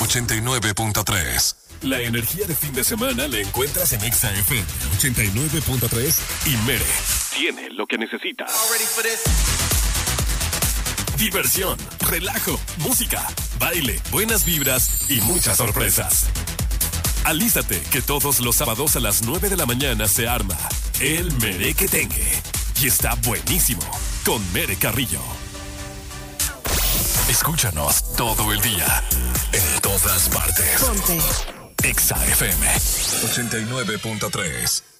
89.3. La energía de fin de semana la encuentras en Exa FM 89.3 y Mere tiene lo que necesitas. Diversión, relajo, música, baile, buenas vibras y muchas sorpresas. Alístate que todos los sábados a las 9 de la mañana se arma el Merequetengue. Y está buenísimo con Mere Carrillo. Escúchanos todo el día, en todas partes. Ponte Exa FM 89.3.